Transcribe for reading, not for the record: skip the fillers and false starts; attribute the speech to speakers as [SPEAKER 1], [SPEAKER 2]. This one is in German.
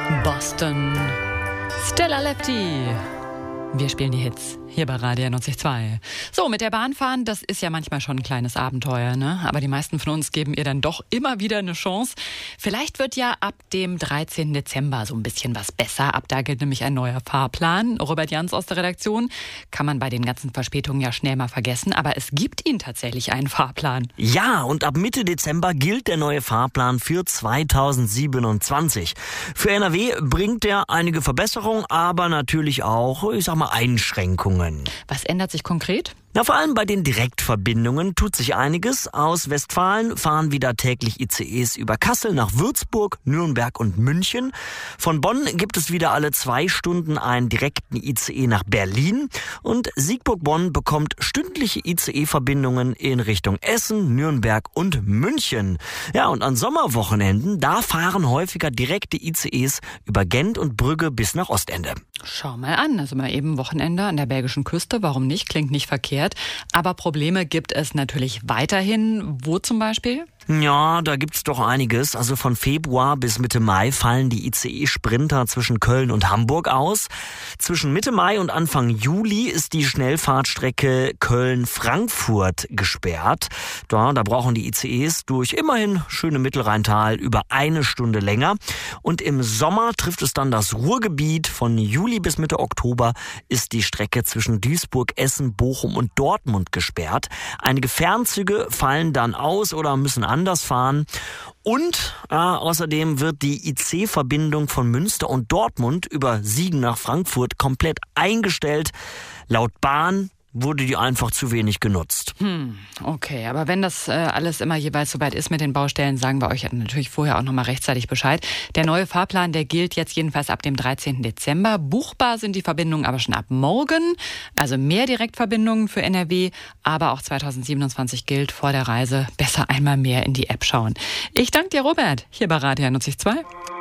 [SPEAKER 1] Boston. Stella Lefty. Wir spielen die Hits hier bei Radio 92.2. So, mit der Bahn fahren, das ist ja manchmal schon ein kleines Abenteuer, ne? Aber die meisten von uns geben ihr dann doch immer wieder eine Chance. Vielleicht wird ja ab dem 13. Dezember so ein bisschen was besser. Ab da gilt nämlich ein neuer Fahrplan. Robert Jans aus der Redaktion. Kann man bei den ganzen Verspätungen ja schnell mal vergessen. Aber es gibt ihn tatsächlich, einen Fahrplan.
[SPEAKER 2] Ja, und ab Mitte Dezember gilt der neue Fahrplan für 2027. Für NRW bringt er einige Verbesserungen, aber natürlich auch, ich sag mal, Einschränkungen.
[SPEAKER 1] Was ändert sich konkret?
[SPEAKER 2] Na, vor allem bei den Direktverbindungen tut sich einiges. Aus Westfalen fahren wieder täglich ICEs über Kassel nach Würzburg, Nürnberg und München. Von Bonn gibt es wieder alle 2 Stunden einen direkten ICE nach Berlin. Und Siegburg-Bonn bekommt stündliche ICE-Verbindungen in Richtung Essen, Nürnberg und München. Ja, und an Sommerwochenenden, da fahren häufiger direkte ICEs über Gent und Brügge bis nach Ostende.
[SPEAKER 1] Schau mal an, also mal eben Wochenende an der belgischen Küste, warum nicht? Klingt nicht verkehrt. Aber Probleme gibt es natürlich weiterhin. Wo zum Beispiel?
[SPEAKER 2] Ja, da gibt's doch einiges. Also von Februar bis Mitte Mai fallen die ICE-Sprinter zwischen Köln und Hamburg aus. Zwischen Mitte Mai und Anfang Juli ist die Schnellfahrtstrecke Köln-Frankfurt gesperrt. Da brauchen die ICEs durch immerhin schöne Mittelrheintal über 1 Stunde länger. Und im Sommer trifft es dann das Ruhrgebiet. Von Juli bis Mitte Oktober ist die Strecke zwischen Duisburg, Essen, Bochum und Dortmund gesperrt. Einige Fernzüge fallen dann aus oder müssen anders fahren. Und außerdem wird die IC-Verbindung von Münster und Dortmund über Siegen nach Frankfurt komplett eingestellt. Laut Bahn wurde die einfach zu wenig genutzt.
[SPEAKER 1] Okay, aber wenn das alles immer jeweils soweit ist mit den Baustellen, sagen wir euch natürlich vorher auch nochmal rechtzeitig Bescheid. Der neue Fahrplan, der gilt jetzt jedenfalls ab dem 13. Dezember. Buchbar sind die Verbindungen aber schon ab morgen. Also mehr Direktverbindungen für NRW, aber auch 2027 gilt vor der Reise besser einmal mehr in die App schauen. Ich danke dir, Robert, hier bei Radio 92.2.